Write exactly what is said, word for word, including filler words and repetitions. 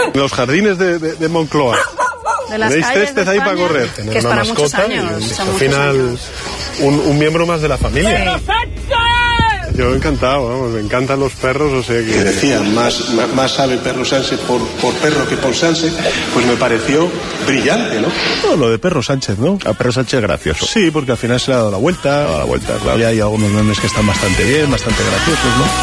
Los jardines de, de, de Moncloa. De las Tenéis calles césped de ahí España, para correr. que es para muchos años. Y, son al muchos final, años. un, un miembro más de la familia. Sí. Yo encantado, vamos, me encantan los perros, o sea que... que decían, más, más, más sabe perro Sánchez por, por perro que por Sánchez, pues me pareció brillante, ¿no? No, lo de Perro Sánchez, ¿no? A Perro Sánchez gracioso. Sí, porque al final se le ha dado la vuelta. A la vuelta, claro. Y hay algunos memes que están bastante bien, bastante graciosos, ¿no?